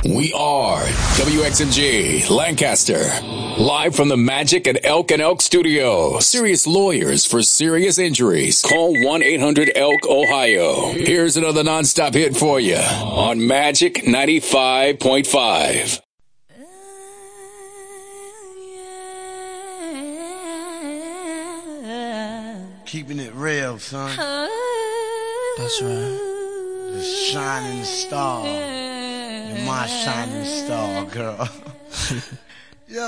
We are WXMG Lancaster, live from the Magic at Elk and Elk Studio. Serious lawyers for serious injuries. Call 1-800-ELK, Ohio. Here's another nonstop hit for you on Magic 95.5. Keeping it real, son. That's right. The shining star. You're my shining star, girl.